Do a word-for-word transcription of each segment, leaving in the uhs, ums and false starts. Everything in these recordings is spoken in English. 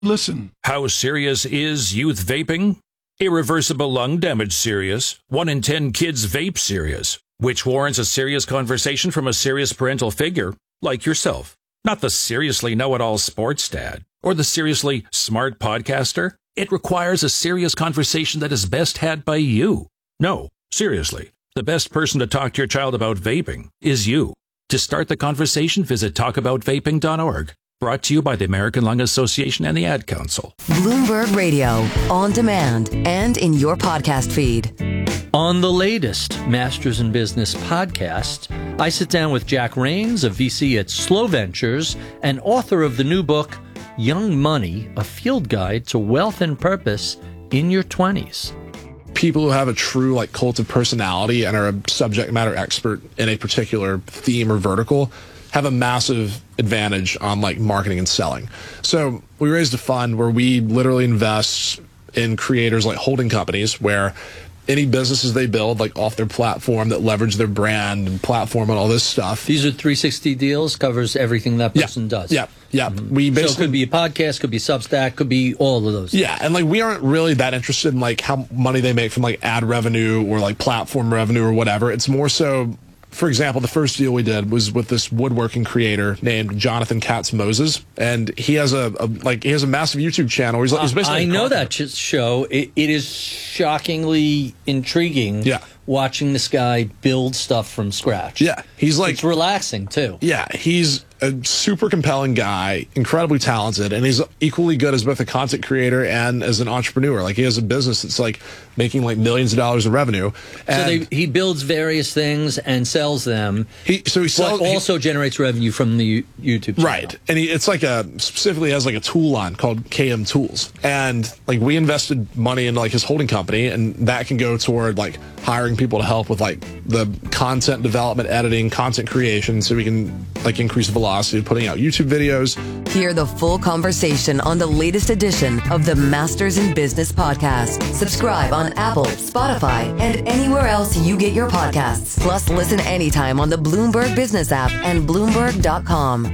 Listen. How serious is youth vaping? Irreversible lung damage serious. One in ten kids vape serious, which warrants a serious conversation from a serious parental figure, like yourself. Not the seriously know-it-all sports dad, or the seriously smart podcaster. It requires a serious conversation that is best had by you. No, seriously, the best person to talk to your child about vaping is you. To start the conversation, visit talk about vaping dot org. Brought to you by the American Lung Association and the Ad Council. Bloomberg Radio, on demand and in your podcast feed. On the latest Masters in Business podcast, I sit down with Jack Rains, a V C at Slow Ventures and author of the new book, Young Money, A Field Guide to Wealth and Purpose in Your twenties. People who have a true like cult of personality and are a subject matter expert in a particular theme or vertical have a massive advantage on like marketing and selling. So we raised a fund where we literally invest in creators like holding companies where any businesses they build like off their platform that leverage their brand and platform and all this stuff. These are three sixty deals, covers everything that person yeah, does. Yeah, yeah. Mm-hmm. We basically, so it could be a podcast, could be Substack, could be all of those. Yeah, and like we aren't really that interested in like how money they make from like ad revenue or like platform revenue or whatever. It's more so, for example, the first deal we did was with this woodworking creator named Jonathan Katz Moses, and he has a, a like he has a massive YouTube channel. He's, like, he's basically I know that show. It, it is shockingly intriguing. Yeah. Watching this guy build stuff from scratch. Yeah, he's like it's relaxing too. Yeah, he's a super compelling guy, incredibly talented, and he's equally good as both a content creator and as an entrepreneur. Like he has a business that's like making like millions of dollars in revenue. And so they, he builds various things and sells them. He so he sells, but also he, generates revenue from the YouTube channel. Right, and he, it's like a specifically has like a tool line called K M Tools, and like we invested money into like his holding company, and that can go toward like hiring people to help with like the content development, editing, content creation, so we can like increase velocity of putting out YouTube videos. Hear the full conversation on the latest edition of the Masters in Business podcast. Subscribe on Apple, Spotify, and anywhere else you get your podcasts. Plus, listen anytime on the Bloomberg Business app and Bloomberg dot com.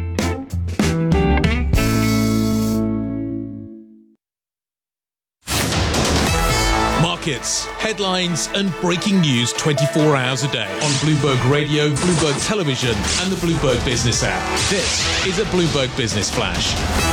Markets, headlines, and breaking news twenty-four hours a day on Bloomberg Radio, Bloomberg Television, and the Bloomberg Business app. This is a Bloomberg Business Flash.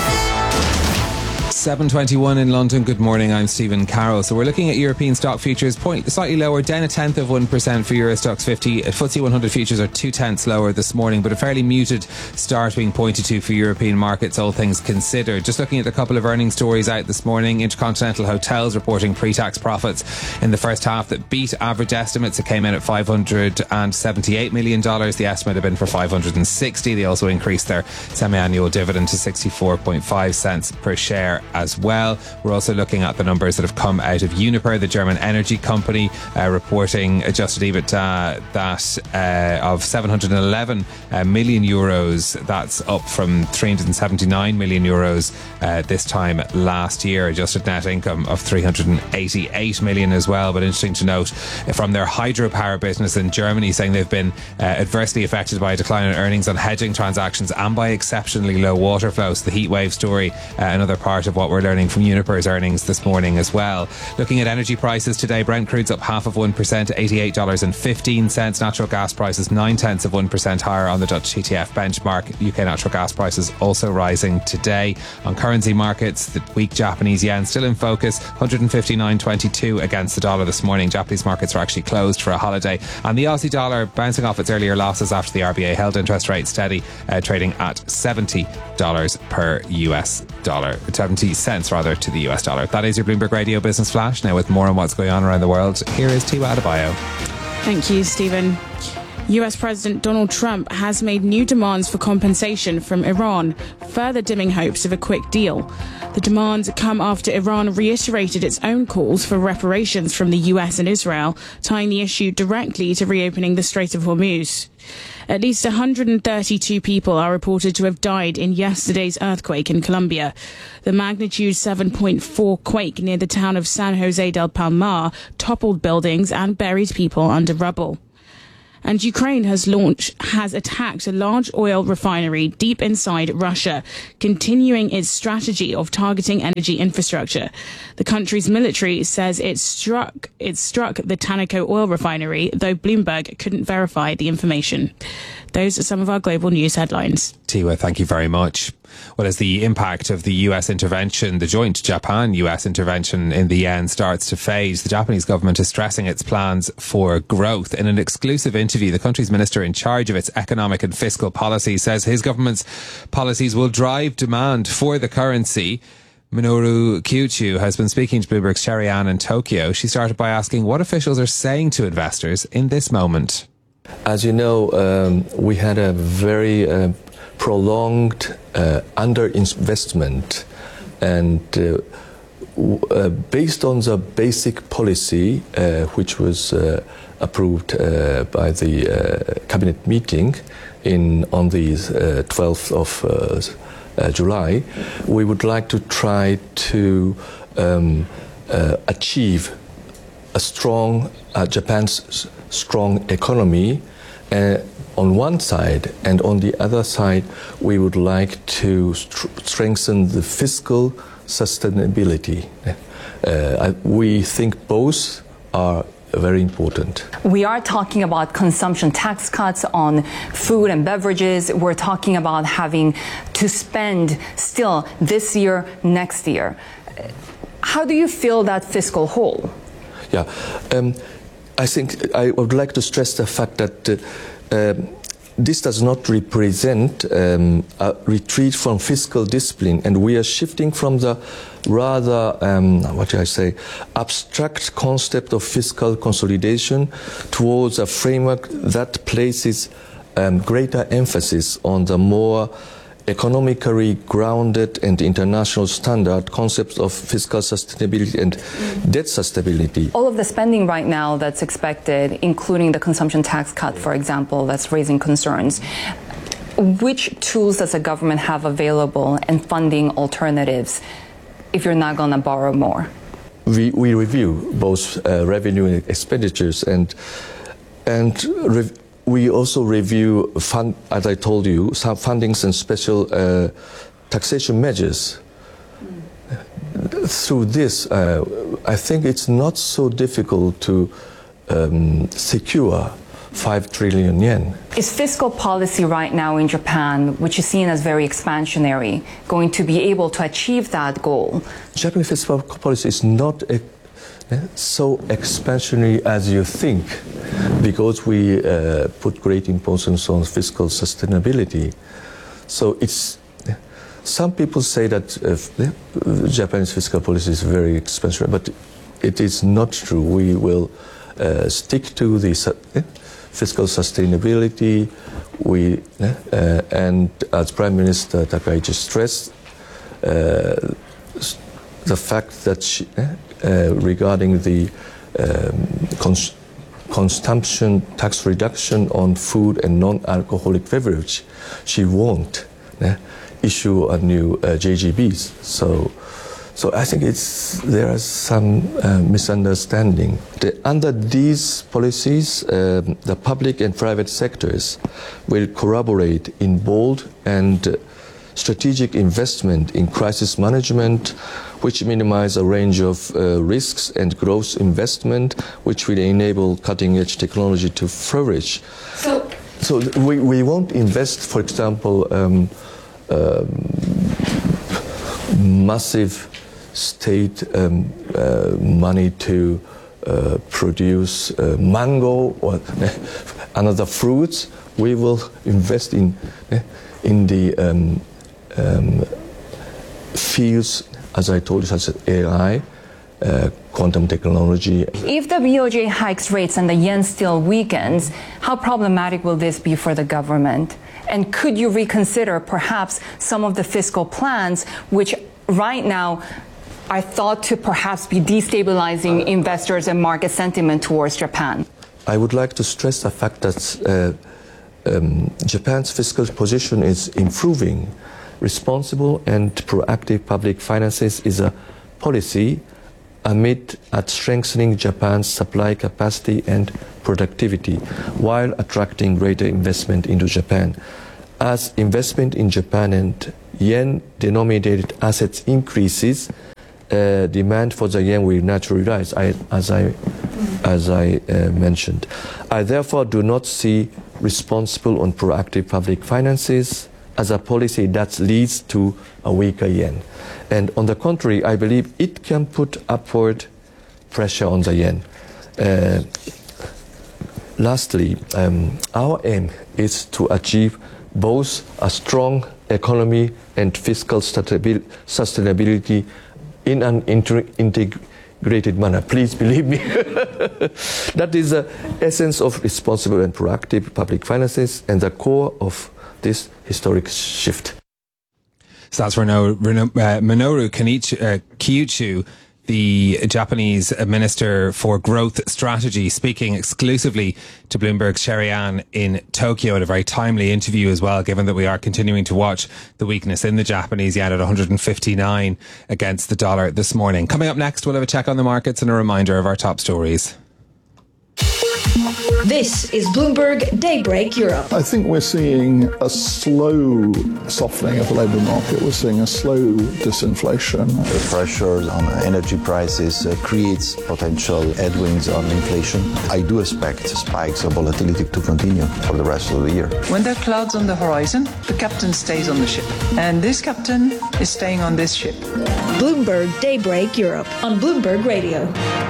seven twenty-one in London. Good morning, I'm Stephen Carroll. So we're looking at European stock futures, point slightly lower, down a tenth of one percent for Euro Stoxx fifty. F T S E one hundred futures are two tenths lower this morning, but a fairly muted start being pointed to for European markets, all things considered. Just looking at a couple of earnings stories out this morning. Intercontinental Hotels reporting pre-tax profits in the first half that beat average estimates. It came in at five hundred seventy-eight million dollars. The estimate had been for five hundred sixty. They also increased their semi-annual dividend to sixty-four point five cents per share as well. We're also looking at the numbers that have come out of Uniper, the German energy company, uh, reporting adjusted EBITDA that uh, of seven hundred eleven uh, million euros. That's up from three hundred seventy-nine million euros uh, this time last year. Adjusted net income of three hundred eighty-eight million as well. But interesting to note from their hydropower business in Germany, saying they've been uh, adversely affected by a decline in earnings on hedging transactions and by exceptionally low water flow. So the heat wave story, uh, another part of what we're learning from Uniper's earnings this morning as well. Looking at energy prices today, Brent crude's up half of one percent to eighty-eight dollars and fifteen cents. Natural gas prices nine tenths of one percent higher on the Dutch T T F benchmark. U K natural gas prices also rising today. On currency markets, the weak Japanese yen still in focus, one fifty-nine twenty-two against the dollar this morning. Japanese markets are actually closed for a holiday. And the Aussie dollar bouncing off its earlier losses after the R B A held interest rate steady, uh, trading at seventy dollars per U S dollar, seventy cents rather to the U S dollar. That is your Bloomberg Radio Business Flash. Now with more on what's going on around the world, here is Tiwa Adebayo. Thank you, Stephen. U S President Donald Trump has made new demands for compensation from Iran, further dimming hopes of a quick deal. The demands come after Iran reiterated its own calls for reparations from the U S and Israel, tying the issue directly to reopening the Strait of Hormuz. At least one hundred thirty-two people are reported to have died in yesterday's earthquake in Colombia. The magnitude seven point four quake near the town of San Jose del Palmar toppled buildings and buried people under rubble. And Ukraine has launched, has attacked a large oil refinery deep inside Russia, continuing its strategy of targeting energy infrastructure. The country's military says it struck, it struck the Tanaco oil refinery, though Bloomberg couldn't verify the information. Those are some of our global news headlines. Tiwa, thank you very much. Well, as the impact of the U S intervention, the joint Japan-U S intervention in the yen starts to fade, the Japanese government is stressing its plans for growth. In an exclusive interview, the country's minister in charge of its economic and fiscal policy says his government's policies will drive demand for the currency. Minoru Kyuchu has been speaking to Bloomberg's Sherry Ann in Tokyo. She started by asking what officials are saying to investors in this moment. As you know, um, we had a very uh, prolonged uh, underinvestment, and uh, w- uh, based on the basic policy, uh, which was uh, approved uh, by the uh, cabinet meeting in on the uh, twelfth of uh, uh, July, we would like to try to um, uh, achieve a strong uh, Japan's strong economy uh, on one side, and on the other side we would like to st- strengthen the fiscal sustainability. Uh, I, we think both are very important. We are talking about consumption tax cuts on food and beverages. We're talking about having to spend still this year, next year. How do you fill that fiscal hole? Yeah, um, I think I would like to stress the fact that uh, uh, this does not represent um, a retreat from fiscal discipline, and we are shifting from the rather, um, what do I say, abstract concept of fiscal consolidation towards a framework that places um, greater emphasis on the more economically grounded and international standard concepts of fiscal sustainability and debt sustainability. All of the spending right now that's expected, including the consumption tax cut, for example, that's raising concerns. Which tools does the government have available and funding alternatives if you're not going to borrow more? We, we review both uh, revenue and expenditures, and and re- we also review, fund, as I told you, some fundings and special uh, taxation measures. Mm. Through this, uh, I think it's not so difficult to um, secure five trillion yen. Is fiscal policy right now in Japan, which is seen as very expansionary, going to be able to achieve that goal? Japanese fiscal policy is not a so expansionary as you think, because we uh, put great importance on fiscal sustainability. So it's some people say that uh, Japanese fiscal policy is very expansionary, but it is not true. We will uh, stick to the uh, fiscal sustainability. We uh, and as Prime Minister Takaichi stressed, uh, the fact that she, uh, regarding the um, cons- consumption tax reduction on food and non-alcoholic beverage, she won't uh, issue a new uh, J G Bs. So, so I think it's there is some uh, misunderstanding. The, under these policies, um, the public and private sectors will collaborate in bold and uh, strategic investment in crisis management, which minimize a range of uh, risks, and growth investment, which will enable cutting-edge technology to flourish. So, so we, we won't invest, for example, um, uh, massive state um, uh, money to uh, produce uh, mango or another fruits. We will invest in uh, in the um, um, fields, as I told you, such as A I, uh, quantum technology. If the B O J hikes rates and the yen still weakens, how problematic will this be for the government? And could you reconsider perhaps some of the fiscal plans, which right now are thought to perhaps be destabilizing investors and market sentiment towards Japan? I would like to stress the fact that uh, um, Japan's fiscal position is improving. Responsible and proactive public finances is a policy amid at strengthening Japan's supply capacity and productivity while attracting greater investment into Japan. As investment in Japan and yen-denominated assets increases, uh, demand for the yen will naturally rise, I, as I, as I uh, mentioned. I therefore do not see responsible and proactive public finances as a policy that leads to a weaker yen. And on the contrary, I believe it can put upward pressure on the yen. Uh, lastly, um, our aim is to achieve both a strong economy and fiscal sustainability in an inter- integrated manner. Please believe me. That is the essence of responsible and proactive public finances and the core of this historic shift. So that's Reno, Reno, uh, Minoru Kenichi, uh, Kyuchu, the Japanese Minister for Growth Strategy, speaking exclusively to Bloomberg's Sherry Ann in Tokyo, in a very timely interview as well, given that we are continuing to watch the weakness in the Japanese yen at one hundred fifty-nine against the dollar this morning. Coming up next, we'll have a check on the markets and a reminder of our top stories. This is Bloomberg Daybreak Europe. I think we're seeing a slow softening of the labour market. We're seeing a slow disinflation. The pressure on energy prices uh, creates potential headwinds on inflation. I do expect spikes of volatility to continue for the rest of the year. When there are clouds on the horizon, the captain stays on the ship. And this captain is staying on this ship. Bloomberg Daybreak Europe on Bloomberg Radio.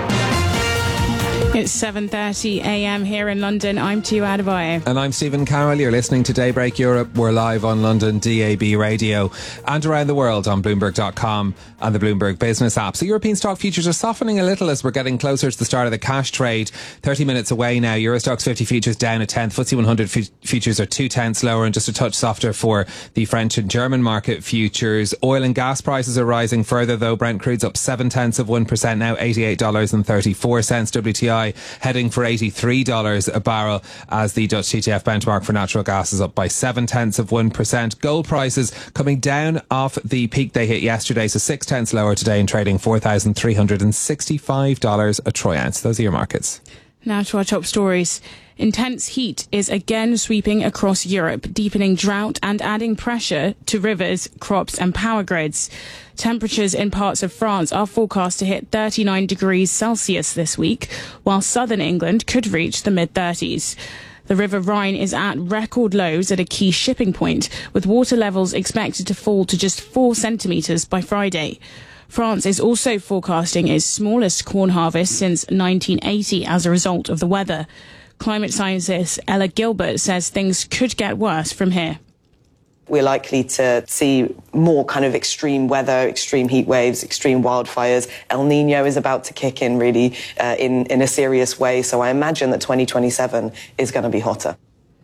It's seven thirty a.m. here in London. I'm Tio Adebayo. And I'm Stephen Carroll. You're listening to Daybreak Europe. We're live on London D A B radio and around the world on Bloomberg dot com and the Bloomberg Business app. So European stock futures are softening a little as we're getting closer to the start of the cash trade. thirty minutes away now. Euro Stoxx fifty futures down a tenth. F T S E one hundred f- futures are two tenths lower and just a touch softer for the French and German market futures. Oil and gas prices are rising further though. Brent crude's up seven tenths of one percent now, eighty-eight dollars and thirty-four cents. W T I heading for eighty-three dollars a barrel as the Dutch T T F benchmark for natural gas is up by seven tenths of one percent. Gold prices coming down off the peak they hit yesterday, so six tenths lower today and trading four thousand three hundred sixty-five dollars a troy ounce. Those are your markets. Now to our top stories. Intense heat is again sweeping across Europe, deepening drought and adding pressure to rivers, crops and power grids. Temperatures in parts of France are forecast to hit thirty-nine degrees Celsius this week, while southern England could reach the mid-thirties. The River Rhine is at record lows at a key shipping point, with water levels expected to fall to just four centimetres by Friday. France is also forecasting its smallest corn harvest since nineteen eighty as a result of the weather. Climate scientist Ella Gilbert says things could get worse from here. We're likely to see more kind of extreme weather, extreme heat waves, extreme wildfires. El Nino is about to kick in really uh, in, in a serious way. So I imagine that twenty twenty-seven is going to be hotter.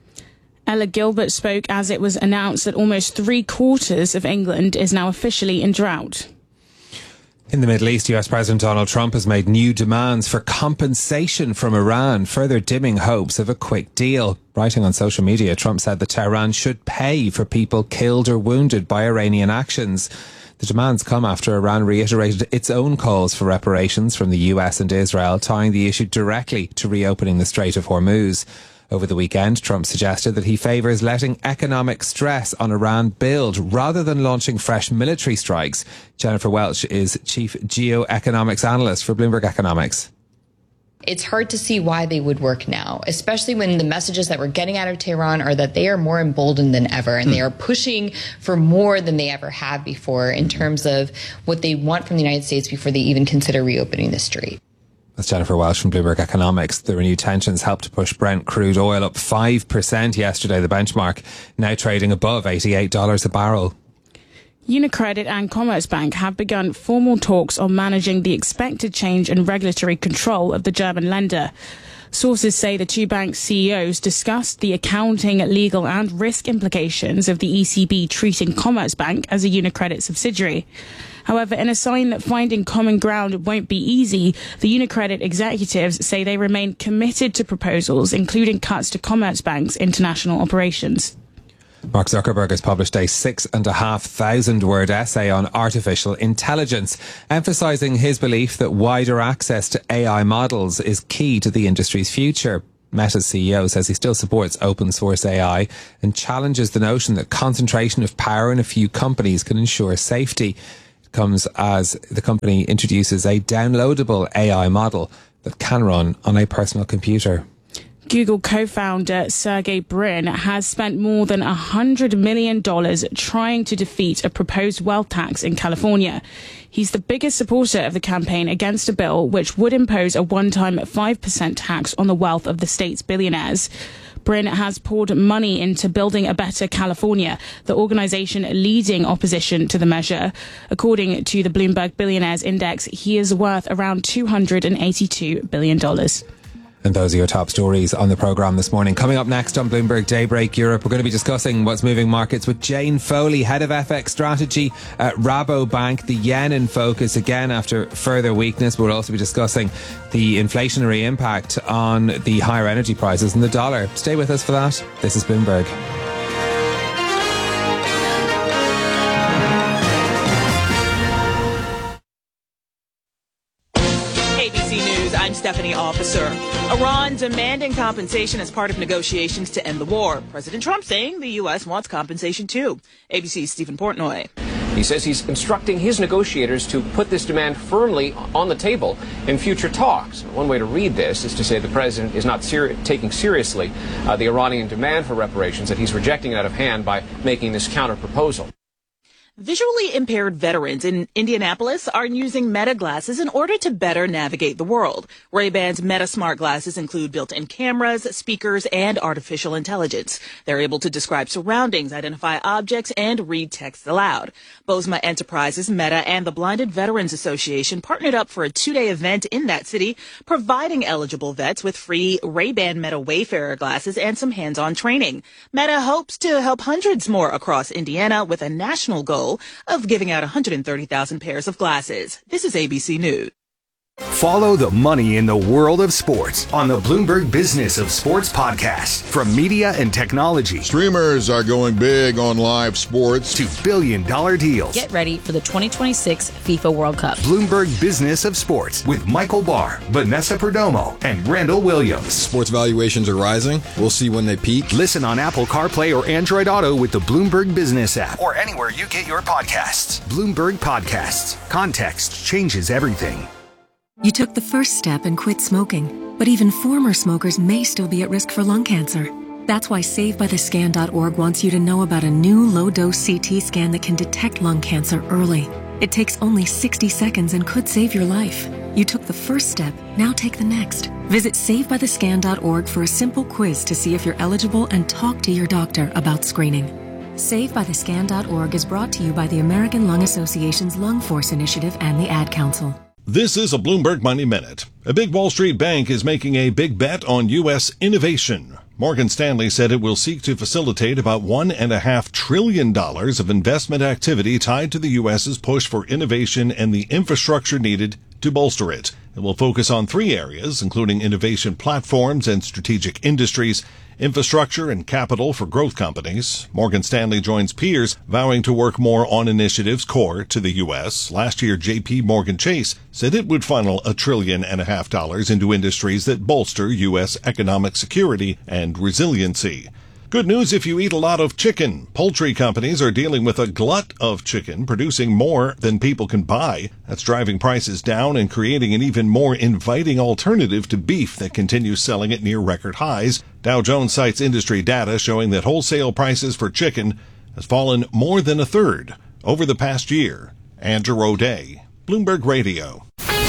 Ella Gilbert spoke as it was announced that almost three quarters of England is now officially in drought. In the Middle East, U S President Donald Trump has made new demands for compensation from Iran, further dimming hopes of a quick deal. Writing on social media, Trump said that Tehran should pay for people killed or wounded by Iranian actions. The demands come after Iran reiterated its own calls for reparations from the U S and Israel, tying the issue directly to reopening the Strait of Hormuz. Over the weekend, Trump suggested that he favours letting economic stress on Iran build rather than launching fresh military strikes. Jennifer Welch is Chief Geoeconomics Analyst for Bloomberg Economics. It's hard to see why they would work now, especially when the messages that we're getting out of Tehran are that they are more emboldened than ever, and mm. they are pushing for more than they ever have before in terms of what they want from the United States before they even consider reopening the strait. That's Jennifer Welch from Bloomberg Economics. The renewed tensions helped to push Brent crude oil up five percent yesterday, the benchmark now trading above eighty-eight dollars a barrel. UniCredit and Commerzbank have begun formal talks on managing the expected change in regulatory control of the German lender. Sources say the two bank C E Os discussed the accounting, legal and risk implications of the E C B treating Commerzbank as a UniCredit subsidiary. However, in a sign that finding common ground won't be easy, the UniCredit executives say they remain committed to proposals, including cuts to Commerzbank's international operations. Mark Zuckerberg has published a six and a half thousand word essay on artificial intelligence, emphasising his belief that wider access to A I models is key to the industry's future. Meta's C E O says he still supports open source A I and challenges the notion that concentration of power in a few companies can ensure safety. It comes as the company introduces a downloadable A I model that can run on a personal computer. Google co-founder Sergey Brin has spent more than one hundred million dollars trying to defeat a proposed wealth tax in California. He's the biggest supporter of the campaign against a bill which would impose a one-time five percent tax on the wealth of the state's billionaires. Brin has poured money into building a better California, the organization leading opposition to the measure. According to the Bloomberg Billionaires Index, he is worth around two hundred eighty-two billion dollars. And those are your top stories on the programme this morning. Coming up next on Bloomberg Daybreak Europe, we're going to be discussing what's moving markets with Jane Foley, Head of F X Strategy at Rabobank. The yen in focus again after further weakness. We'll also be discussing the inflationary impact on the higher energy prices and the dollar. Stay with us for that. This is Bloomberg. I'm Stephanie Officer. Iran demanding compensation as part of negotiations to end the war. President Trump saying the U S wants compensation too. A B C's Stephen Portnoy. He says he's instructing his negotiators to put this demand firmly on the table in future talks. One way to read this is to say the president is not seri- taking seriously uh, the Iranian demand for reparations, that he's rejecting it out of hand by making this counter-proposal. Visually impaired veterans in Indianapolis are using Meta glasses in order to better navigate the world. Ray-Ban's Meta Smart glasses include built-in cameras, speakers, and artificial intelligence. They're able to describe surroundings, identify objects, and read text aloud. Bosma Enterprises, Meta, and the Blinded Veterans Association partnered up for a two-day event in that city, providing eligible vets with free Ray-Ban Meta Wayfarer glasses and some hands-on training. Meta hopes to help hundreds more across Indiana with a national goal of giving out one hundred thirty thousand pairs of glasses. This is A B C News. Follow the money in the world of sports on the Bloomberg Business of Sports podcast. From media and technology, streamers are going big on live sports, to billion dollar deals. Get ready for the twenty twenty-six FIFA World Cup. Bloomberg Business of Sports with Michael Barr, Vanessa Perdomo, and Randall Williams. Sports valuations are rising. We'll see when they peak. Listen on Apple CarPlay or Android Auto with the Bloomberg Business app, or anywhere you get your podcasts. Bloomberg Podcasts. Context changes everything. You took the first step and quit smoking, but even former smokers may still be at risk for lung cancer. That's why Save By The Scan dot org wants you to know about a new low-dose C T scan that can detect lung cancer early. It takes only sixty seconds and could save your life. You took the first step, now take the next. Visit Save By The Scan dot org for a simple quiz to see if you're eligible and talk to your doctor about screening. Save By The Scan dot org is brought to you by the American Lung Association's Lung Force Initiative and the Ad Council. This is a Bloomberg Money Minute. A big Wall Street bank is making a big bet on U S innovation. Morgan Stanley said it will seek to facilitate about one point five trillion dollars of investment activity tied to the U S's push for innovation and the infrastructure needed to bolster it. It will focus on three areas, including innovation platforms and strategic industries, infrastructure and capital for growth companies. Morgan Stanley joins peers vowing to work more on initiatives core to the U S. Last year, J P Morgan Chase said it would funnel a trillion and a half dollars into industries that bolster U S economic security and resiliency. Good news if you eat a lot of chicken. Poultry companies are dealing with a glut of chicken, producing more than people can buy. That's driving prices down and creating an even more inviting alternative to beef that continues selling at near record highs. Dow Jones cites industry data showing that wholesale prices for chicken has fallen more than a third over the past year. Andrew O'Day, Bloomberg Radio.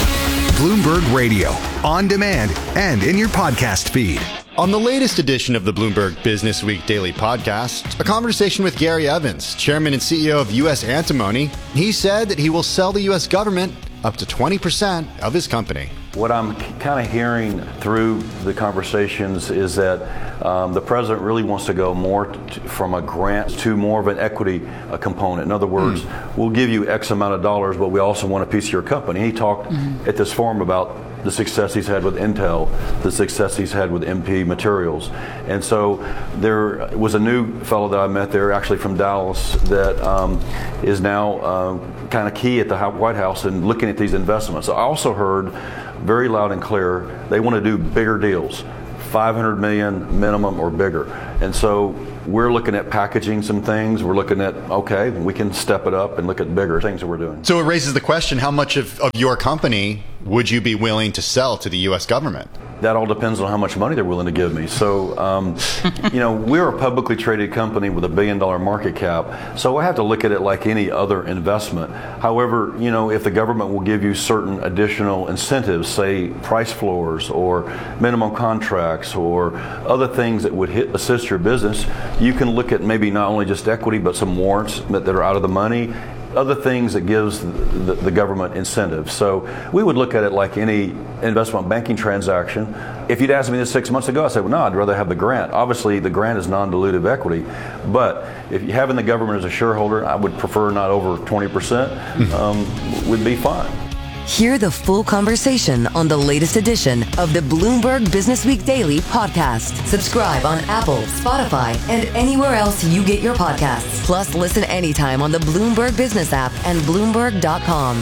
Bloomberg Radio, on demand and in your podcast feed. On the latest edition of the Bloomberg Business Week Daily Podcast, a conversation with Gary Evans, Chairman and C E O of U S Antimony. He said that he will sell the U S government up to twenty percent of his company. What I'm kind of hearing through the conversations is that um, the president really wants to go more t- from a grant to more of an equity uh, component. In other words, mm. we'll give you X amount of dollars, but we also want a piece of your company. He talked mm. at this forum about the success he's had with Intel, the success he's had with M P Materials. And so there was a new fellow that I met there, actually from Dallas, that um, is now uh, kind of key at the White House and looking at these investments. I also heard very loud and clear they want to do bigger deals, five hundred million minimum or bigger. And so we're looking at packaging some things. We're looking at, okay, we can step it up and look at bigger things that we're doing. So it raises the question, how much of, of your company would you be willing to sell to the U S government? That all depends on how much money they're willing to give me. So, um, you know, we're a publicly traded company with a billion dollar market cap, so I have to look at it like any other investment. However, you know, if the government will give you certain additional incentives, say price floors or minimum contracts or other things that would hit, assist your business, you can look at maybe not only just equity, but some warrants that are out of the money, other things that gives the, the government incentive. So we would look at it like any investment banking transaction. If you'd asked me this six months ago, I said, well, no, I'd rather have the grant. Obviously, the grant is non-dilutive equity, but if you having the government as a shareholder, I would prefer not over twenty percent, um, would be fine. Hear the full conversation on the latest edition of the Bloomberg Business Week Daily podcast. Subscribe on Apple, Spotify, and anywhere else you get your podcasts. Plus, listen anytime on the Bloomberg Business app and Bloomberg dot com.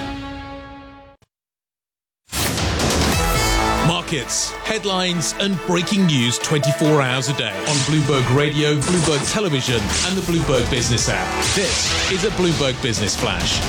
Markets, headlines, and breaking news twenty-four hours a day on Bloomberg Radio, Bloomberg Television, and the Bloomberg Business app. This is a Bloomberg Business Flash.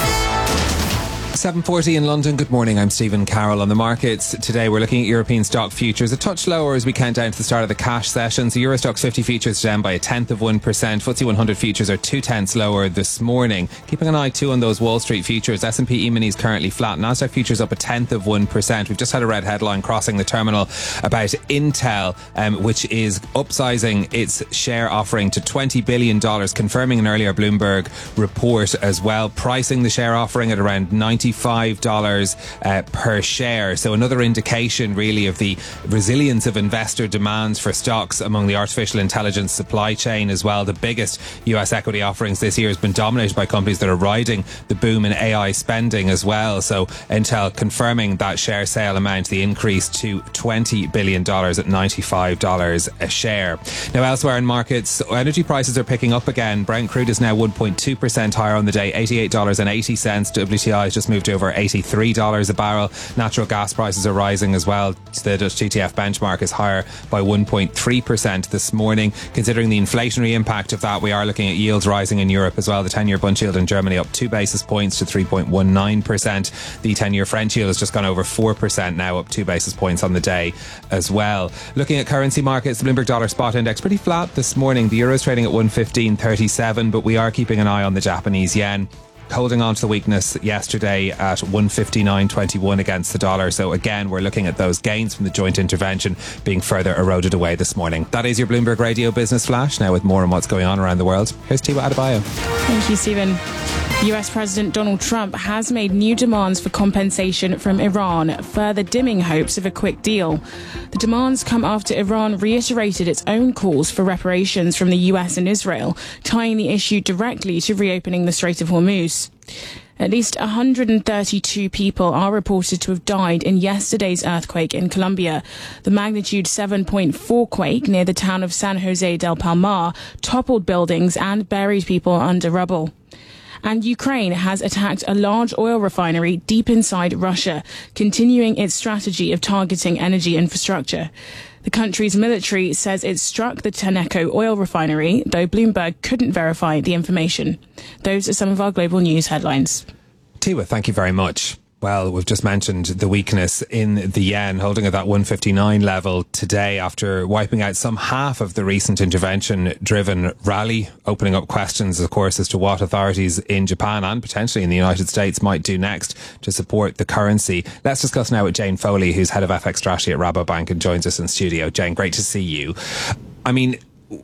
seven forty in London. Good morning. I'm Stephen Carroll. On the markets today, we're looking at European stock futures a touch lower as we count down to the start of the cash session. So Euro Stoxx fifty futures down by a tenth of one percent. F T S E one hundred futures are two tenths lower this morning. Keeping an eye too on those Wall Street futures. S and P E-minis currently flat. Nasdaq futures up a tenth of one percent. We've just had a red headline crossing the terminal about Intel, um, which is upsizing its share offering to twenty billion dollars, confirming an earlier Bloomberg report as well, pricing the share offering at around ninety-five dollars uh, per share. So another indication really of the resilience of investor demands for stocks among the artificial intelligence supply chain as well. The biggest U S equity offerings this year has been dominated by companies that are riding the boom in A I spending as well. So Intel confirming that share sale amount, the increase to twenty billion dollars at ninety-five dollars a share. Now elsewhere in markets, energy prices are picking up again. Brent crude is now one point two percent higher on the day, eighty-eight dollars and eighty cents. W T I has just moved over eighty-three dollars a barrel. Natural gas prices are rising as well. The Dutch T T F benchmark is higher by one point three percent this morning. Considering the inflationary impact of that, we are looking at yields rising in Europe as well. The ten-year Bund yield in Germany up two basis points to three point one nine percent. The ten-year French yield has just gone over four percent now, up two basis points on the day as well. Looking at currency markets, the Bloomberg Dollar Spot Index pretty flat this morning. The euro is trading at one fifteen thirty-seven, but we are keeping an eye on the Japanese yen, holding on to the weakness yesterday at one fifty-nine twenty-one against the dollar. So again, we're looking at those gains from the joint intervention being further eroded away this morning. That is your Bloomberg Radio Business Flash. Now with more on what's going on around the world, here's Tiwa Adebayo. Thank you, Stephen. U S President Donald Trump has made new demands for compensation from Iran, further dimming hopes of a quick deal. The demands come after Iran reiterated its own calls for reparations from the U S and Israel, tying the issue directly to reopening the Strait of Hormuz. At least one hundred thirty-two people are reported to have died in yesterday's earthquake in Colombia. The magnitude seven point four quake near the town of San Jose del Palmar toppled buildings and buried people under rubble. And Ukraine has attacked a large oil refinery deep inside Russia, continuing its strategy of targeting energy infrastructure. The country's military says it struck the Tenneco oil refinery, though Bloomberg couldn't verify the information. Those are some of our global news headlines. Tiwa, thank you very much. Well, we've just mentioned the weakness in the yen, holding at that one fifty-nine level today after wiping out some half of the recent intervention-driven rally, opening up questions, of course, as to what authorities in Japan and potentially in the United States might do next to support the currency. Let's discuss now with Jane Foley, who's head of F X strategy at Rabobank and joins us in studio. Jane, great to see you. I mean,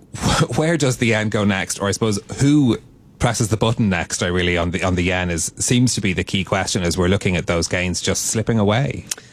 where does the yen go next? Or I suppose who presses the button next, I really, on the on the yen is seems to be the key question as we're looking at those gains just slipping away.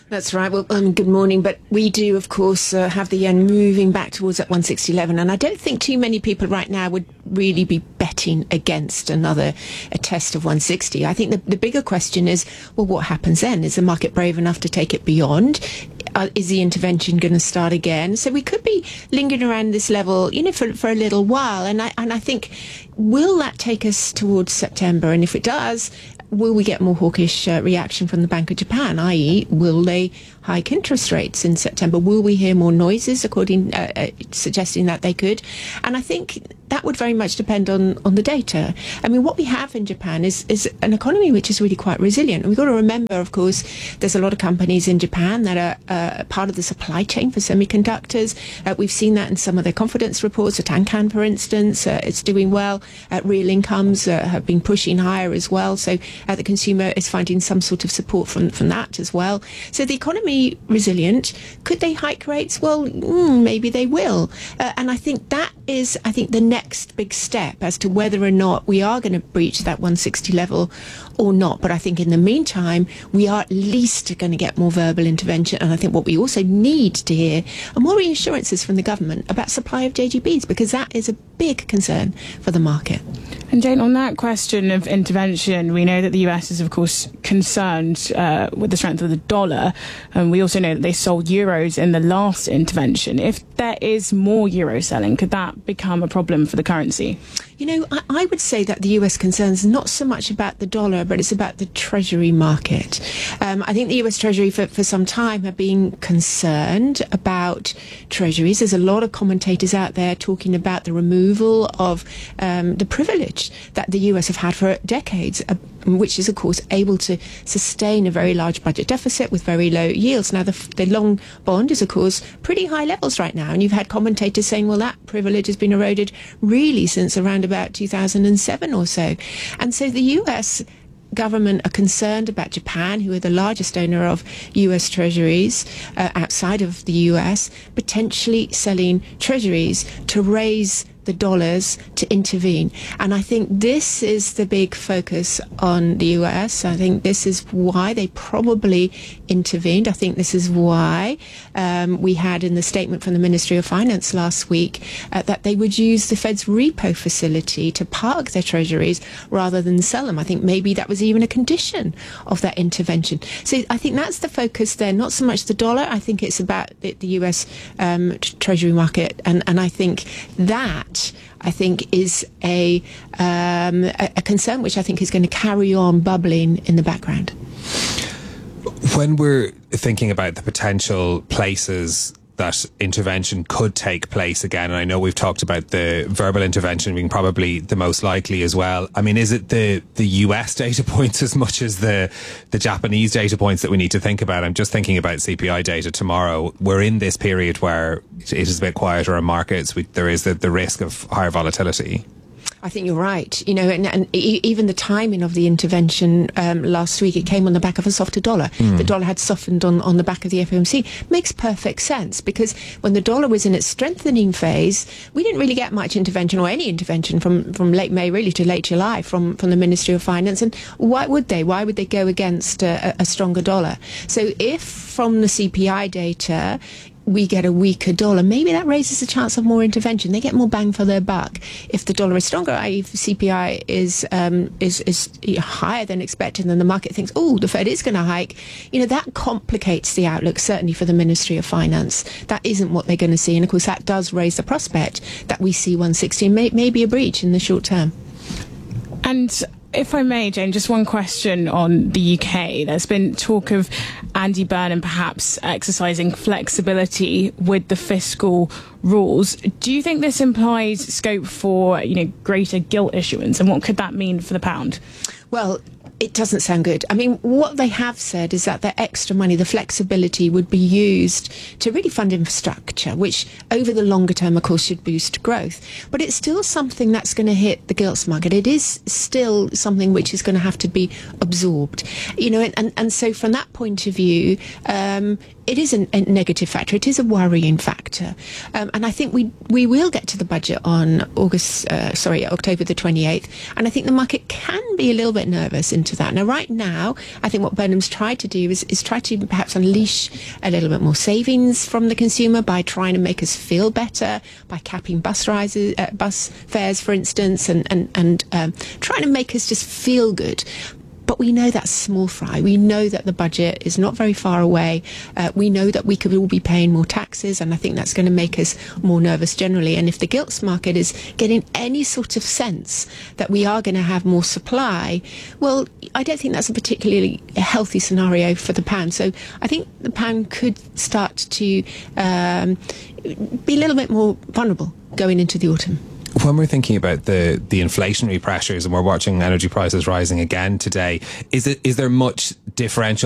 That's right. Well, um, good morning. But we do, of course, uh, have the yen moving back towards that one sixty eleven. And I don't think too many people right now would really be betting against another a test of one sixty. I think the, the bigger question is, well, what happens then? Is the market brave enough to take it beyond? Uh, is the intervention going to start again? So we could be lingering around this level, you know, for, for a little while. And I, and I think, will that take us towards September? And if it does, will we get more hawkish uh, reaction from the Bank of Japan, that is, will they hike interest rates in September? Will we hear more noises, according uh, uh, suggesting that they could? And I think that would very much depend on, on the data. I mean, what we have in Japan is, is an economy which is really quite resilient. And we've got to remember, of course, there's a lot of companies in Japan that are uh, part of the supply chain for semiconductors. Uh, we've seen that in some of their confidence reports. So Tankan, for instance, uh, it's doing well. Uh, real incomes uh, have been pushing higher as well. So uh, the consumer is finding some sort of support from, from that as well. So the economy resilient. Could they hike rates? Well, mm, maybe they will. Uh, and I think that is, I think, the next big step as to whether or not we are going to breach that one sixty level or not. But I think in the meantime, we are at least going to get more verbal intervention. And I think what we also need to hear are more reassurances from the government about supply of J G Bs, because that is a big concern for the market. And Jane, on that question of intervention, we know that the U S is, of course, concerned uh, with the strength of the dollar. And we also know that they sold euros in the last intervention. If there is more euro selling, could that become a problem for the currency? You know, I, I would say that the U S concerns not so much about the dollar, but it's about the Treasury market. Um, I think the U S Treasury for, for some time have been concerned about Treasuries. There's a lot of commentators out there talking about the removal of um, the privilege that the U S have had for decades, uh, which is, of course, able to sustain a very large budget deficit with very low yields. Now, the, the long bond is, of course, pretty high levels right now. And you've had commentators saying, well, that privilege has been eroded really since around about two thousand seven or so. And so the U S government are concerned about Japan, who are the largest owner of U S treasuries uh, outside of the U S, potentially selling treasuries to raise the dollars to intervene. And I think this is the big focus on the U S. I think this is why they probably intervened. I think this is why um, we had in the statement from the Ministry of Finance last week uh, that they would use the Fed's repo facility to park their treasuries rather than sell them. I think maybe that was even a condition of that intervention. So I think that's the focus there, not so much the dollar. I think it's about the, the U S um, t- treasury market. And, and I think that I think is a, um, a a concern which I think is going to carry on bubbling in the background. When we're thinking about the potential places that intervention could take place again, and I know we've talked about the verbal intervention being probably the most likely as well. I mean, is it the, the U S data points as much as the, the Japanese data points that we need to think about? I'm just thinking about C P I data tomorrow. We're in this period where it is a bit quieter in markets. We, there is the, the risk of higher volatility. I think you're right. You know, and, and e- even the timing of the intervention um, last week, it came on the back of a softer dollar. Mm. The dollar had softened on, on the back of the F O M C. Makes perfect sense, because when the dollar was in its strengthening phase, we didn't really get much intervention, or any intervention from, from late May really to late July from, from the Ministry of Finance. And why would they? Why would they go against a, a stronger dollar? So if from the C P I data we get a weaker dollar, maybe that raises the chance of more intervention. They get more bang for their buck if the dollar is stronger. that is, if C P I is um, is is higher than expected, and the market thinks, oh, the Fed is going to hike. You know, that complicates the outlook, certainly for the Ministry of Finance. That isn't what they're going to see, and of course that does raise the prospect that we see one sixty, may, maybe a breach in the short term. And if I may, Jane, just one question on the U K. There's been talk of Andy Burnham perhaps exercising flexibility with the fiscal rules. Do you think this implies scope for, you know, greater gilt issuance, and what could that mean for the pound? Well, it doesn't sound good. I mean, what they have said is that their extra money, the flexibility, would be used to really fund infrastructure, which over the longer term, of course, should boost growth. But it's still something that's going to hit the gilts market. It is still something which is going to have to be absorbed. You know, and, and, and so from that point of view, um, it is a, a negative factor. It is a worrying factor. Um, and I think we we will get to the budget on August, uh, sorry, October the twenty-eighth. And I think the market can be a little bit nervous in into that. Now, right now, I think what Burnham's tried to do is, is try to perhaps unleash a little bit more savings from the consumer by trying to make us feel better, by capping bus rises, uh, bus fares, for instance, and, and, and um, trying to make us just feel good. But we know that's small fry. We know that the budget is not very far away. Uh, we know that we could all be paying more taxes, and I think that's going to make us more nervous generally. And if the gilts market is getting any sort of sense that we are going to have more supply, well, I don't think that's a particularly healthy scenario for the pound. So I think the pound could start to um, be a little bit more vulnerable going into the autumn. When we're thinking about the, the inflationary pressures and we're watching energy prices rising again today, is it is there much differential